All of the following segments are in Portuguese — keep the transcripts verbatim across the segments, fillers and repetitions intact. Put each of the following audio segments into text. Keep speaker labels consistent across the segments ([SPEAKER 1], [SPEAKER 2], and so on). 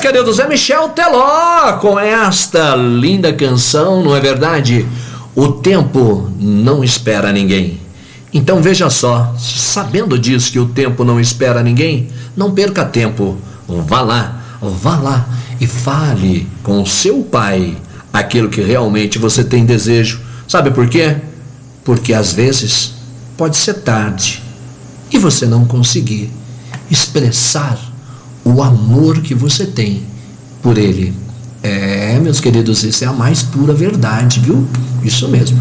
[SPEAKER 1] queridos, é Michel Teló com esta linda canção, não é verdade? O tempo não espera ninguém. Então veja só, sabendo disso que o tempo não espera ninguém, não perca tempo, vá lá, vá lá e fale com o seu pai aquilo que realmente você tem desejo. Sabe por quê? Porque às vezes pode ser tarde e você não conseguir expressar o amor que você tem por ele. É, meus queridos, isso é a mais pura verdade, viu? Isso mesmo.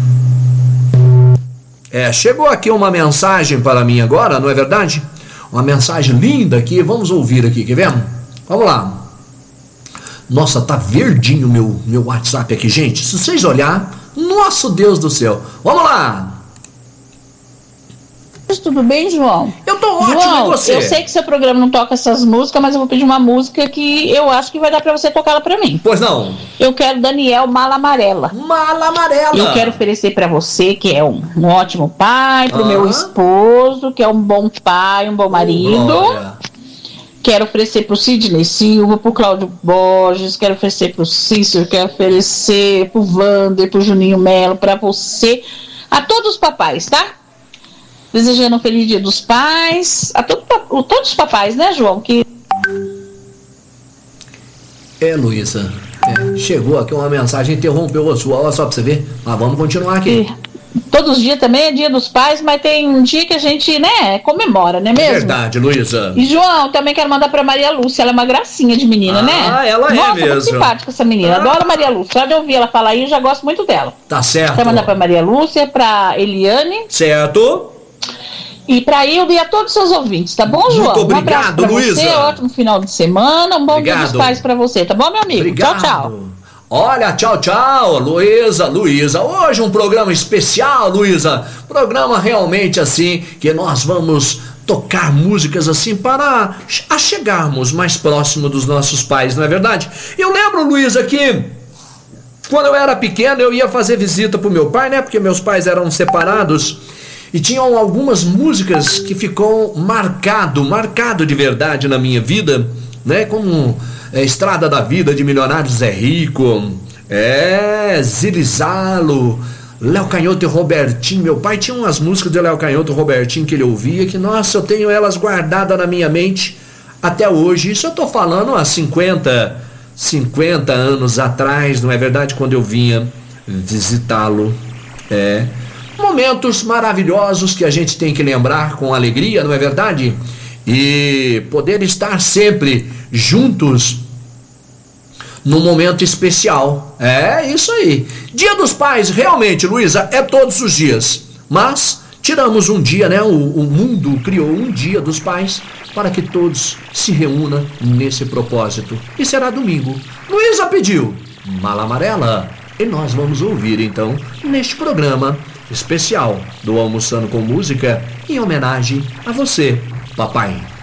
[SPEAKER 1] É, chegou aqui uma mensagem para mim agora, não é verdade? Uma mensagem linda aqui, vamos ouvir aqui, quer ver? Vamos lá. Nossa, tá verdinho meu, meu WhatsApp aqui, gente. Se vocês olhar, nosso Deus do céu. Vamos lá.
[SPEAKER 2] Tudo bem, João?
[SPEAKER 1] Eu tô ótimo,
[SPEAKER 2] João,
[SPEAKER 1] e você?
[SPEAKER 2] Eu sei que seu programa não toca essas músicas, mas eu vou pedir uma música que eu acho que vai dar pra você tocar ela pra mim.
[SPEAKER 1] Pois não.
[SPEAKER 2] Eu quero Daniel Mala Amarela.
[SPEAKER 1] Mala Amarela.
[SPEAKER 2] Eu quero oferecer pra você, que é um, um ótimo pai, pro
[SPEAKER 1] ah.
[SPEAKER 2] meu esposo, que é um bom pai, um bom marido. Glória. Quero oferecer pro Sidney Silva, pro Cláudio Borges, quero oferecer pro Cícero, quero oferecer pro Wander, pro Juninho Melo, pra você, a todos os papais, tá? Desejando um feliz dia dos pais, a todo, todos os papais, né, João? Que...
[SPEAKER 1] É, Luísa, é, chegou aqui uma mensagem, interrompeu a sua, olha só pra você ver, mas vamos continuar aqui.
[SPEAKER 2] E, todos os dias também é dia dos pais, mas tem um dia que a gente, né, comemora, não é mesmo?
[SPEAKER 1] Verdade, Luísa.
[SPEAKER 2] E, João, também quero mandar pra Maria Lúcia, ela é uma gracinha de menina,
[SPEAKER 1] ah,
[SPEAKER 2] né?
[SPEAKER 1] Ah, ela
[SPEAKER 2] Nossa,
[SPEAKER 1] é mesmo.
[SPEAKER 2] muito simpática essa menina, ah. Adoro a Maria Lúcia, só de ouvir ela falar aí, eu já gosto muito dela.
[SPEAKER 1] Tá certo.
[SPEAKER 2] Quero mandar pra Maria Lúcia, pra Eliane.
[SPEAKER 1] Certo.
[SPEAKER 2] E para Hilda e a todos os seus ouvintes, tá bom, João?
[SPEAKER 1] Muito obrigado,
[SPEAKER 2] um
[SPEAKER 1] Luísa.
[SPEAKER 2] Você, ótimo final de semana, um bom
[SPEAKER 1] obrigado.
[SPEAKER 2] Dia dos Pais para você, tá bom, meu amigo?
[SPEAKER 1] Obrigado.
[SPEAKER 2] Tchau, tchau.
[SPEAKER 1] Olha, tchau, tchau, Luísa, Luísa. Hoje um programa especial, Luísa. Programa realmente assim, que nós vamos tocar músicas assim para chegarmos mais próximo dos nossos pais, não é verdade? Eu lembro, Luísa, que quando eu era pequeno eu ia fazer visita pro meu pai, né? Porque meus pais eram separados. E tinham algumas músicas que ficou marcado, marcado de verdade na minha vida, né? Como é, Estrada da Vida de Milionário Zé Rico, é, Zirizalo, Léo Canhoto e Robertinho. Meu pai tinha umas músicas de Léo Canhoto e Robertinho que ele ouvia, que nossa, eu tenho elas guardadas na minha mente até hoje. Isso eu tô falando há cinquenta, cinquenta anos atrás, não é verdade? Quando eu vinha visitá-lo, é... Momentos maravilhosos que a gente tem que lembrar com alegria, não é verdade? E poder estar sempre juntos num momento especial. É isso aí. Dia dos Pais, realmente, Luísa, é todos os dias. Mas tiramos um dia, né? O, o mundo criou um dia dos pais para que todos se reúnam nesse propósito. E será domingo. Luísa pediu Mala Amarela. E nós vamos ouvir, então, neste programa especial do Almoçando com Música, em homenagem a você, papai.